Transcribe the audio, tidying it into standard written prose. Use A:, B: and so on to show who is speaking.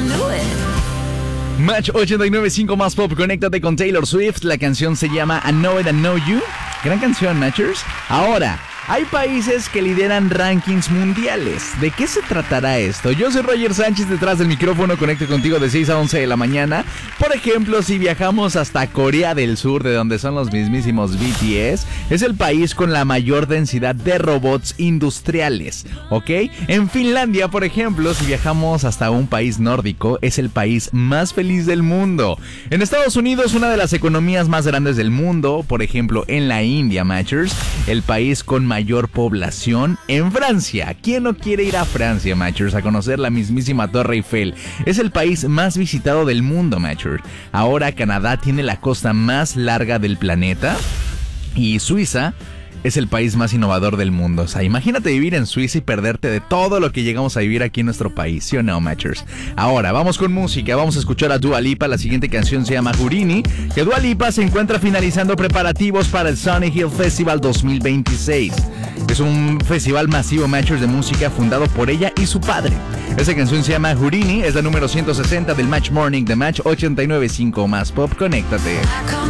A: Match 89.5 más pop, conéctate con Taylor Swift. La canción se llama I Know It, I Know You. Gran canción, Matchers. Ahora, hay países que lideran rankings mundiales. ¿De qué se tratará esto? Yo soy Roger Sánchez, detrás del micrófono, conecto contigo de 6 a 11 de la mañana. Por ejemplo, si viajamos hasta Corea del Sur, de donde son los mismísimos BTS, es el país con la mayor densidad de robots industriales, ¿ok? En Finlandia, por ejemplo, si viajamos hasta un país nórdico, es el país más feliz del mundo. En Estados Unidos, una de las economías más grandes del mundo, por ejemplo, en la India, Matchers, el país con mayor población. En Francia, ¿quién no quiere ir a Francia, Matchers, a conocer la mismísima Torre Eiffel? Es el país más visitado del mundo, Matchers. Ahora Canadá tiene la costa más larga del planeta y Suiza es el país más innovador del mundo. O sea, imagínate vivir en Suiza y perderte de todo lo que llegamos a vivir aquí en nuestro país, ¿sí o no, Matchers? Ahora, vamos con música, vamos a escuchar a Dua Lipa. La siguiente canción se llama Houdini, que Dua Lipa se encuentra finalizando preparativos para el Sunny Hill Festival 2026. Es un festival masivo, Matchers, de música fundado por ella y su padre. Esa canción se llama Houdini, es la número 160 del Match Morning de Match 89.5 más pop. Conéctate.